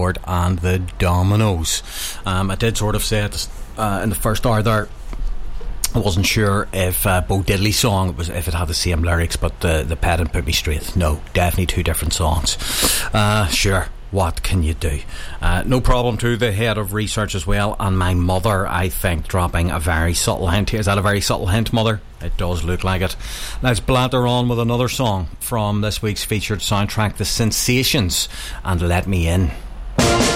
Lord and the Dominoes. I did sort of say it in the first hour there, I wasn't sure if Bo Diddley's song was if it had the same lyrics, but the pedant put me straight. No, definitely two different songs. Sure, what can you do? No problem to the head of research as well, and my mother, I think, dropping a very subtle hint here. Is that a very subtle hint, Mother? It does look like it. Let's bladder on with another song from this week's featured soundtrack, The Sensations, and Let Me In.